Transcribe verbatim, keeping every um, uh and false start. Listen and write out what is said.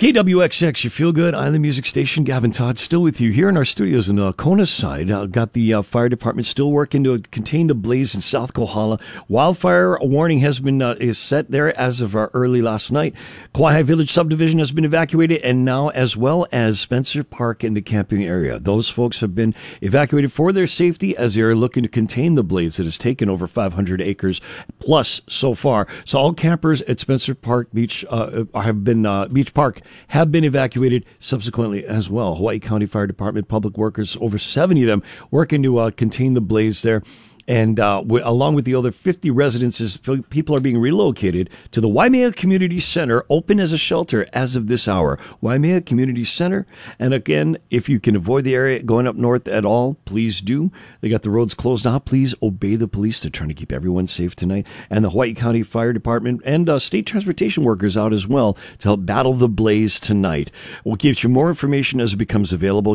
K W X X, you feel good? I'm the music station. Gavin Todd still with you here in our studios in uh, Kona side. Uh, got the uh, fire department still working to contain the blaze in South Kohala. Wildfire warning has been uh, is set there as of uh, early last night. Kauai Village subdivision has been evacuated, and now as well as Spencer Park in the camping area. Those folks have been evacuated for their safety as they are looking to contain the blaze that has taken over five hundred acres plus so far. So all campers at Spencer Park Beach uh, have been uh, Beach Park. have been evacuated subsequently as well. Hawaii County Fire Department, public workers, over seventy of them working to uh, contain the blaze there. And uh, w- along with the other fifty residences, people are being relocated to the Waimea Community Center, open as a shelter as of this hour. Waimea Community Center. And again, if you can avoid the area going up north at all, please do. They got the roads closed now. Please obey the police. They're trying to keep everyone safe tonight. And the Hawaii County Fire Department and uh, state transportation workers out as well to help battle the blaze tonight. We'll give you more information as it becomes available.